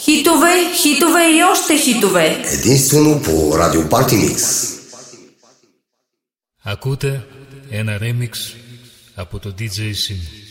Хитове, хитове и още хитове. Единствено по Радио Party Mix. Ακούτε ένα remix από το DJ Sim.